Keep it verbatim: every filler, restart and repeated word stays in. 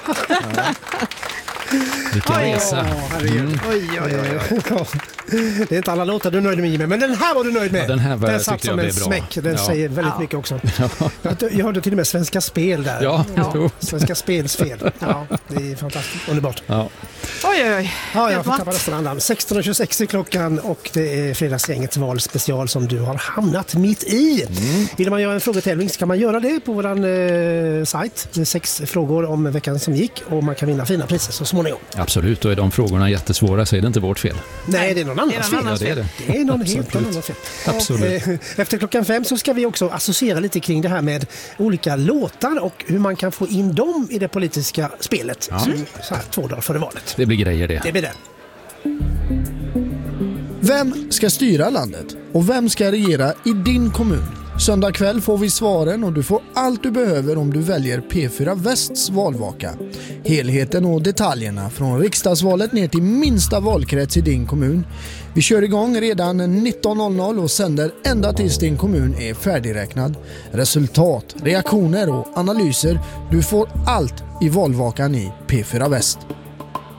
Vilken Oj, resa. Mm. Oj, oj, oj, oj. Det är inte alla låtar du är nöjd med, Jimmy, men den här var du nöjd med. Ja, den här var, den jag satt tyckte som jag en blev smäck. bra. Den Ja. säger väldigt Ja. mycket också. Ja. Jag hörde till och med Svenska Spel där. Ja, Ja. Svenska Spels fel. Ja, det är fantastiskt. Underbart. Ja. Oj, oj, oj. Ja, jag Helt får matt. tappa nästan andan. sexton och tjugosex är klockan och det är fredagsgängets valspecial som du har hamnat mitt i. Mm. Vill man göra en frågetävling så kan man göra det på vår eh, sajt. Det är sex frågor om veckan som gick och man kan vinna fina priser så småningom. Absolut, och är de frågorna jättesvåra så är det inte vårt fel. Nej, det är någon annans Det är fel. någon annans Ja, det är det. Det är någon Absolut. helt annan fel. Absolut. Och, eh, efter klockan fem så ska vi också associera lite kring det här med olika låtar och hur man kan få in dem i det politiska spelet. Ja. Så, så här, två dagar före valet. Det blir grejer det. Det blir det. Vem ska styra landet? Och vem ska regera i din kommun? Söndag kväll får vi svaren och du får allt du behöver om du väljer P fyra Västs valvaka. Helheten och detaljerna från riksdagsvalet ner till minsta valkrets i din kommun. Vi kör igång redan nitton noll noll och sänder ända tills din kommun är färdigräknad. Resultat, reaktioner och analyser. Du får allt i valvakan i P fyra Väst.